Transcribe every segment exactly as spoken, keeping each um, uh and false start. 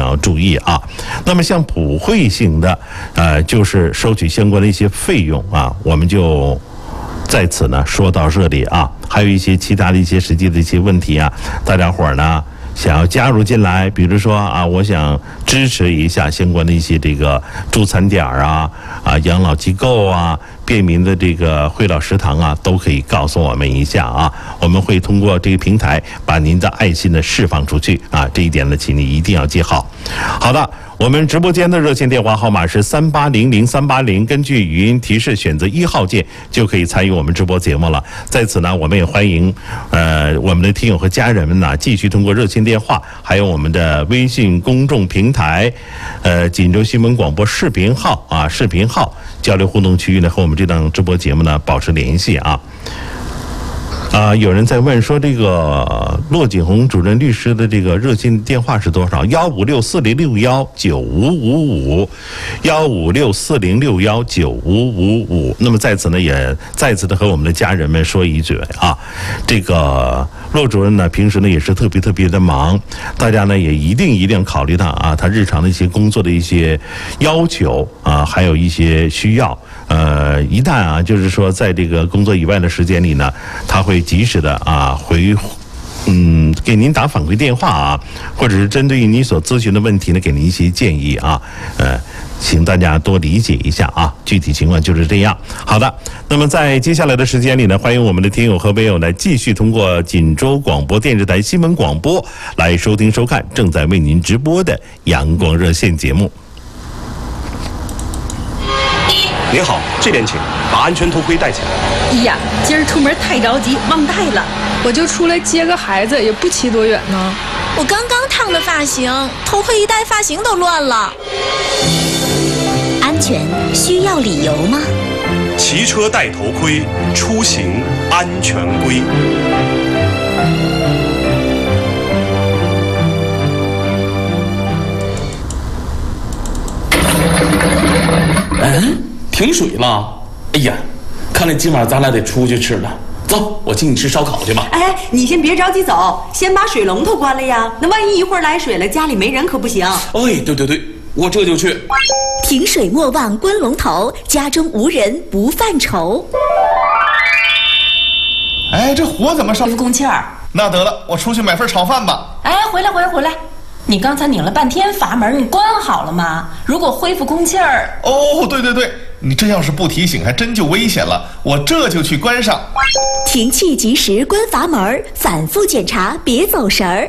要注意啊。那么像普惠型的，呃，就是收取相关的一些费用啊，我们就在此呢说到这里啊。还有一些其他的一些实际的一些问题啊，大家伙儿呢想要加入进来，比如说啊，我想支持一下相关的一些这个助餐点啊、啊养老机构啊、便民的这个惠老食堂啊，都可以告诉我们一下啊。我们会通过这个平台把您的爱心呢释放出去啊，这一点呢，请你一定要记好。好的。我们直播间的热线电话号码是三八零零三八零，根据语音提示选择一号键就可以参与我们直播节目了。在此呢，我们也欢迎呃我们的听友和家人们呢继续通过热线电话，还有我们的微信公众平台，呃锦州新闻广播视频号啊视频号交流互动区域呢和我们这档直播节目呢保持联系啊。啊、呃，有人在问说，这个骆锦红主任律师的这个热线电话是多少？幺五六四零六幺九五五五，幺五六四零六幺九五五五。那么在此呢，也再次的和我们的家人们说一句啊，这个骆主任呢，平时呢也是特别特别的忙，大家呢也一定一定考虑到啊，他日常的一些工作的一些要求啊，还有一些需要。呃，一旦啊，就是说，在这个工作以外的时间里呢，他会及时的啊回，嗯，给您打反馈电话啊，或者是针对于你所咨询的问题呢，给您一些建议啊，呃，请大家多理解一下啊，具体情况就是这样。好的，那么在接下来的时间里呢，欢迎我们的听友和微友来继续通过锦州广播电视台新闻广播来收听收看正在为您直播的阳光热线节目。 您好，这边请，把安全头盔戴起来。 哎呀，今儿出门太着急，忘带了。 我就出来接个孩子，也不骑多远呢。 我刚刚烫的发型，头盔一戴，发型都乱了。 安全需要理由吗？ 骑车戴头盔，出行安全规。 嗯，停水了。哎呀，看来今晚咱俩得出去吃了。走，我请你吃烧烤去吧。 哎，你先别着急走，先把水龙头关了呀。那万一一会儿来水了，家里没人可不行。 哎，对对对，我这就去。 停水莫忘关龙头，家中无人不犯愁。 哎，这火怎么烧？ 恢复供气儿。 那得了，我出去买份炒饭吧。 哎，回来回来回来。你刚才拧了半天阀门，你关好了吗？如果恢复供气儿…… 哦，对对对，你这要是不提醒，还真就危险了。我这就去关上。 停气及时关阀门，反复检查，别走神儿。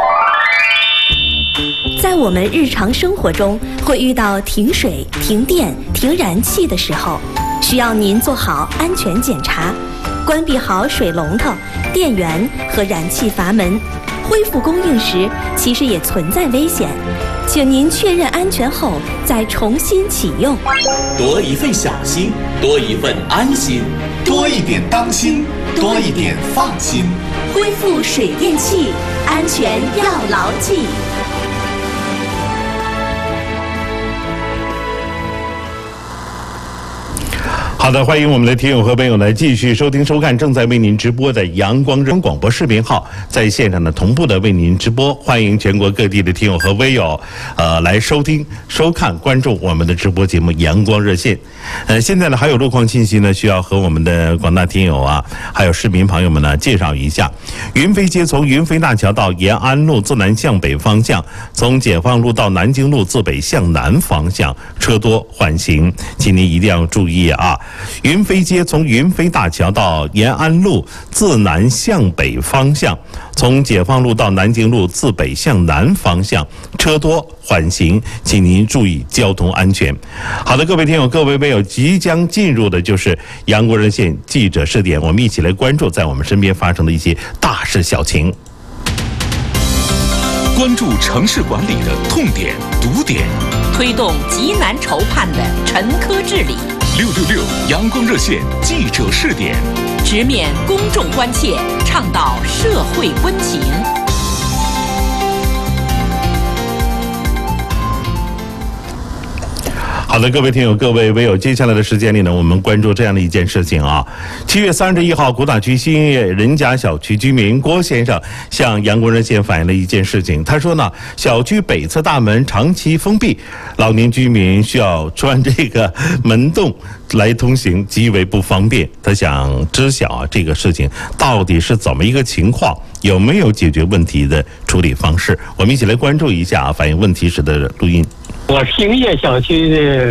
在我们日常生活中，会遇到停水、停电、停燃气的时候，需要您做好安全检查，关闭好水龙头、电源和燃气阀门。恢复供应时，其实也存在危险，请您确认安全后再重新启用。 多一份小心，多一份安心， 多一点当心，多一点放心。 恢复水电气，安全要牢记。 好的，欢迎我们的听友和朋友来继续收听收看正在为您直播的阳光热广播视频号，在线上呢同步的为您直播，欢迎全国各地的听友和微友，呃，来收听、收看、关注我们的直播节目《阳光热线》。呃，现在呢还有路况信息呢，需要和我们的广大听友啊，还有市民朋友们呢介绍一下。云飞街从云飞大桥到延安路自南向北方向，从解放路到南京路自北向南方向，车多缓行，请您一定要注意啊。云飞街从云飞大桥到延安路自南向北方向，从解放路到南京路自北向南方向，车多缓行，请您注意交通安全。好的，各位听友、各位微友，即将进入的就是阳光热线记者视点，我们一起来关注在我们身边发生的一些大事小情。 关注城市管理的痛点、毒点， 推动急难愁盼的沉疴治理。 六六六阳光热线记者视点， 直面公众关切，倡导社会温情。 好的，各位听友，各位微友，接下来的时间里呢，我们关注这样的一件事情啊。七月三十一号，古塔区新业人家小区居民郭先生向阳光热线反映了一件事情。他说呢，小区北侧大门长期封闭，老年居民需要钻这个门洞来通行，极为不方便。他想知晓啊，这个事情到底是怎么一个情况，有没有解决问题的处理方式？我们一起来关注一下反映问题时的录音。 我兴业小区的